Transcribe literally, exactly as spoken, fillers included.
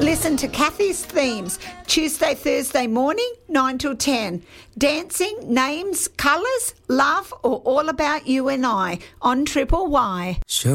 Listen to Kathy's Themes, Tuesday, Thursday morning, nine till ten. Dancing, names, colours, love, or all about you and I on Triple Y. Sure.